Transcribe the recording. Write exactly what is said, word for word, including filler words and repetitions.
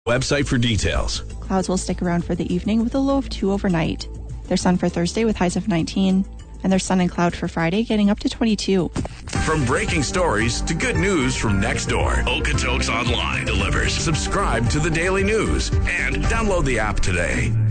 Website for details. Clouds will stick around for the evening with a low of two overnight. There's sun for Thursday with highs of nineteen. And there's sun and cloud for Friday, getting up to twenty-two. From breaking stories to good news from next door, Okotoks Online delivers. Subscribe to the Daily News and download the app today.